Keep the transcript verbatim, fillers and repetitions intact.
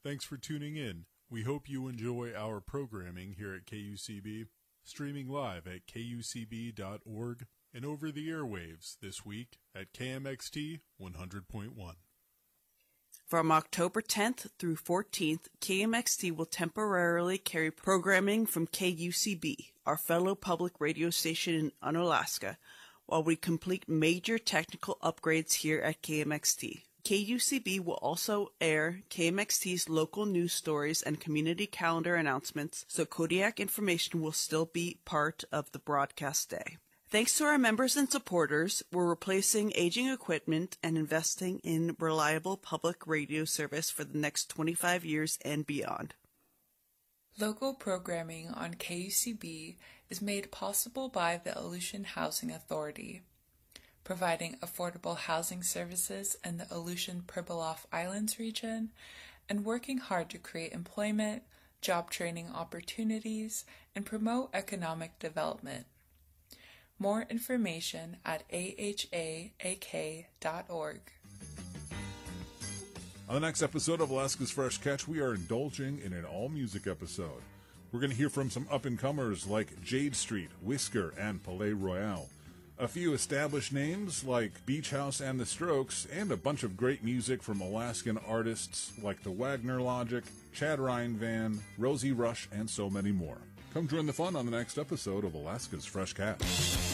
Thanks for tuning in. We hope you enjoy our programming here at K U C B, streaming live at K U C B dot org and over the airwaves this week at K M X T one hundred point one. From October tenth through fourteenth, K M X T will temporarily carry programming from K U C B, our fellow public radio station in Unalaska, while we complete major technical upgrades here at K M X T. K U C B will also air K M X T's local news stories and community calendar announcements, so Kodiak information will still be part of the broadcast day. Thanks to our members and supporters, we're replacing aging equipment and investing in reliable public radio service for the next twenty-five years and beyond. Local programming on K U C B is made possible by the Aleutian Housing Authority, providing affordable housing services in the Aleutian Pribilof Islands region, and working hard to create employment, job training opportunities, and promote economic development. More information at a h a a k dot org. On the next episode of Alaska's Fresh Catch, we are indulging in an all-music episode. We're going to hear from some up-and-comers like Jade Street, Whisker, and Palais Royale. A few established names like Beach House and The Strokes, and a bunch of great music from Alaskan artists like the Wagner Logic, Chad Ryan-Van, Rosie Rush, and so many more. Come join the fun on the next episode of Alaska's Fresh Catch.